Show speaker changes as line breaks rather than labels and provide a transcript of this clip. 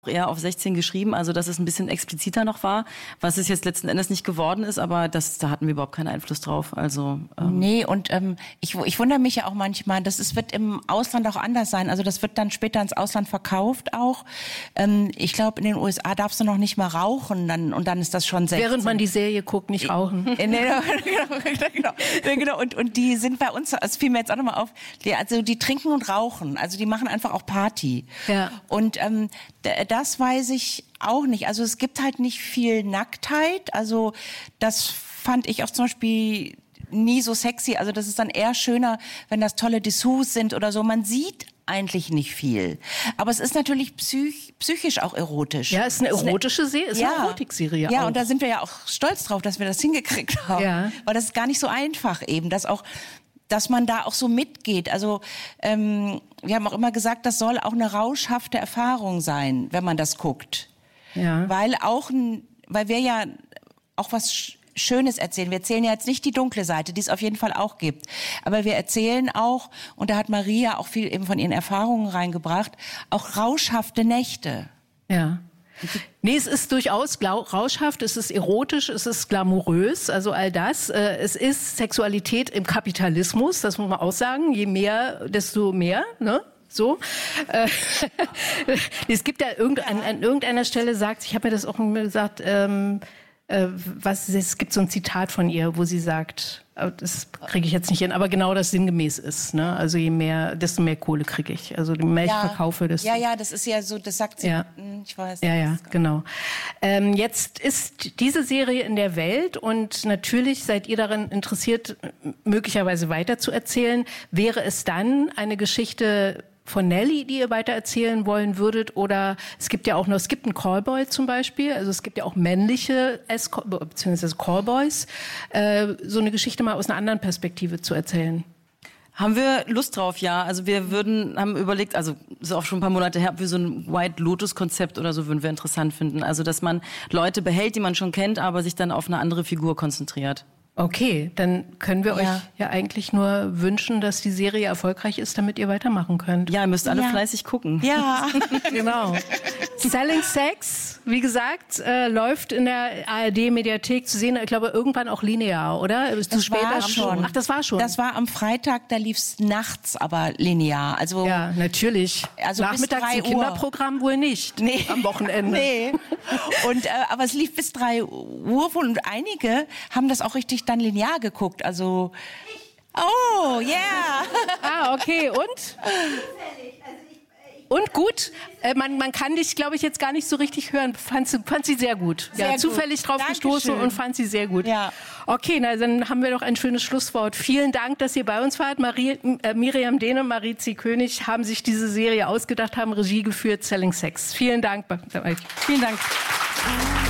eher auf 16 geschrieben, also dass es ein bisschen expliziter noch war, was es jetzt letzten Endes nicht geworden ist, aber da hatten wir überhaupt keinen Einfluss drauf. Also
nee, und ich wundere mich ja auch manchmal, wird im Ausland auch anders sein. Also das wird dann später ins Ausland verkauft auch. Ich glaube, in den USA darfst du noch nicht mal rauchen, und dann ist das schon 16.
Während man die Serie guckt, nicht rauchen.
Genau. Und die sind bei uns, das fiel mir jetzt auch nochmal auf, die trinken und rauchen. Also die machen einfach auch Party.
Ja.
Und das weiß ich auch nicht. Also es gibt halt nicht viel Nacktheit. Also das fand ich auch zum Beispiel nie so sexy. Also das ist dann eher schöner, wenn das tolle Dessous sind oder so. Man sieht eigentlich nicht viel. Aber es ist natürlich psychisch auch erotisch.
Ja, es ist eine erotische Serie, ist eine Erotikserie auch.
Ja, und da sind wir ja auch stolz drauf, dass wir das hingekriegt haben.
Ja.
Weil das ist gar nicht so einfach eben, dass man da auch so mitgeht. Also wir haben auch immer gesagt, das soll auch eine rauschhafte Erfahrung sein, wenn man das guckt.
Ja.
Weil wir ja auch was Schönes erzählen. Wir erzählen ja jetzt nicht die dunkle Seite, die es auf jeden Fall auch gibt. Aber wir erzählen auch, und da hat Maria auch viel eben von ihren Erfahrungen reingebracht, auch rauschhafte Nächte.
Ja. Nee, es ist durchaus rauschhaft, es ist erotisch, es ist glamourös, also all das. Es ist Sexualität im Kapitalismus, das muss man auch sagen. Je mehr, desto mehr, ne? So. Es gibt ja an irgendeiner Stelle ich habe mir das auch gesagt, es gibt so ein Zitat von ihr, wo sie sagt, das kriege ich jetzt nicht hin, aber genau das sinngemäß ist, ne? Also je mehr, desto mehr Kohle kriege ich. Also je mehr ich verkaufe, desto...
Ja, das ist ja so, das sagt sie.
Ja.
Ich weiß.
Ja, genau. Jetzt ist diese Serie in der Welt und natürlich seid ihr daran interessiert, möglicherweise weiterzuerzählen. Wäre es dann eine Geschichte von Nelly, die ihr weitererzählen wollen würdet? Oder es gibt einen Callboy zum Beispiel, also es gibt ja auch männliche beziehungsweise Callboys, so eine Geschichte mal aus einer anderen Perspektive zu erzählen.
Haben wir Lust drauf, ja. Also wir haben überlegt, also ist auch schon ein paar Monate her, ob wir so ein White Lotus-Konzept oder so würden wir interessant finden. Also dass man Leute behält, die man schon kennt, aber sich dann auf eine andere Figur konzentriert.
Okay, dann können wir euch ja eigentlich nur wünschen, dass die Serie erfolgreich ist, damit ihr weitermachen könnt.
Ja, ihr müsst alle fleißig gucken.
Ja,
genau. Selling Sex, wie gesagt, läuft in der ARD-Mediathek zu sehen. Ich glaube, irgendwann auch linear, oder?
Das war schon.
Ach, das war schon.
Das war am Freitag, da lief's nachts, aber linear. Also
ja, natürlich.
Also
nachmittags
bis 3
im Kinderprogramm wohl nicht.
Nee.
Am Wochenende.
Nee. Und aber es lief bis 3 Uhr und einige haben das auch richtig dann linear geguckt. Also oh, yeah.
Okay. Und? Und gut, man kann dich, glaube ich, jetzt gar nicht so richtig hören. Fand sie sehr gut.
Sehr gut.
Zufällig drauf gestoßen und fand sie sehr gut.
Ja.
Okay, dann haben wir doch ein schönes Schlusswort. Vielen Dank, dass ihr bei uns wart. Miriam Dehne, Marizi König haben sich diese Serie ausgedacht, haben Regie geführt, Selling Sex. Vielen Dank.
Vielen Dank.